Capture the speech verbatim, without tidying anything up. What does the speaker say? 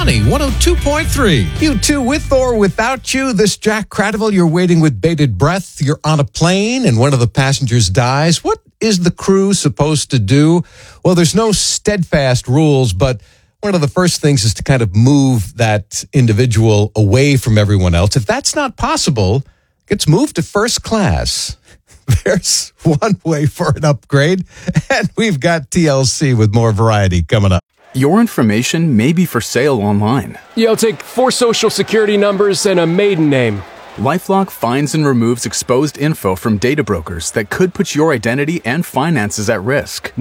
Money one oh two point three. You two, with or without you, this Jack Cradaville, you're waiting with bated breath. You're on a plane and one of the passengers dies. What is the crew supposed to do? Well, there's no steadfast rules, but one of the first things is to kind of move that individual away from everyone else. If that's not possible, gets moved to first class. There's one way for an upgrade, and we've got T L C with more variety coming up. Your information may be for sale online. Yeah, I'll take four social security numbers and a maiden name. LifeLock finds and removes exposed info from data brokers that could put your identity and finances at risk.